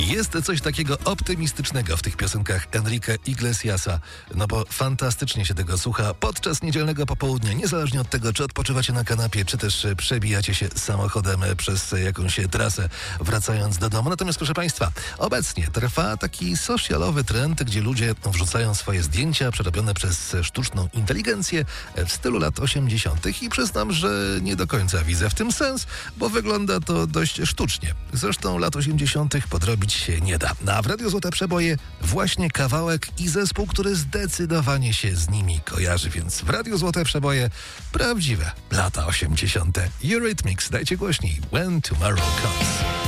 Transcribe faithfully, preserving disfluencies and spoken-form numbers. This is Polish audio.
Jest coś takiego optymistycznego w tych piosenkach Enrique Iglesiasa, no bo fantastycznie się tego słucha podczas niedzielnego popołudnia, niezależnie od tego, czy odpoczywacie na kanapie, czy też przebijacie się samochodem przez jakąś trasę, wracając do domu. Natomiast proszę Państwa, obecnie trwa taki socialowy trend, gdzie ludzie wrzucają swoje zdjęcia przerobione przez sztuczną inteligencję w stylu lat osiemdziesiątych i przyznam, że nie do końca widzę w tym sens, bo wygląda to dość sztucznie. Zresztą lat osiemdziesiątych podrobić się nie da. A w Radiu Złote Przeboje właśnie kawałek i zespół, który zdecydowanie się z nimi kojarzy, więc w Radiu Złote Przeboje prawdziwe lata osiemdziesiąte. Eurythmics, dajcie głośniej. When Tomorrow Comes.